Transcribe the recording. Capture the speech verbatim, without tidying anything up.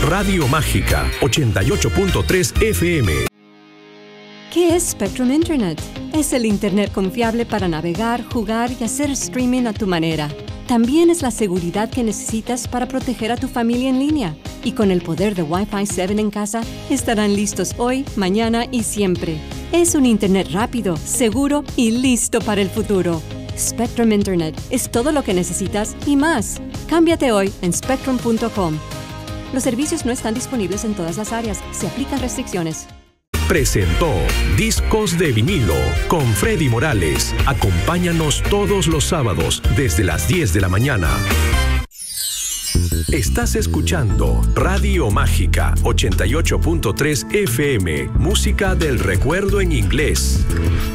Radio Mágica ochenta y ocho punto tres F M. ¿Qué es Spectrum Internet? Es el Internet confiable para navegar, jugar y hacer streaming a tu manera. También es la seguridad que necesitas para proteger a tu familia en línea. Y con el poder de Wi-Fi siete en casa, estarán listos hoy, mañana y siempre. Es un Internet rápido, seguro y listo para el futuro. Spectrum Internet es todo lo que necesitas y más. Cámbiate hoy en spectrum punto com. Los servicios no están disponibles en todas las áreas. Se aplican restricciones. Presentó Discos de Vinilo con Freddy Morales. Acompáñanos todos los sábados desde las diez de la mañana. Estás escuchando Radio Mágica ochenta y ocho punto tres F M. Música del recuerdo en inglés.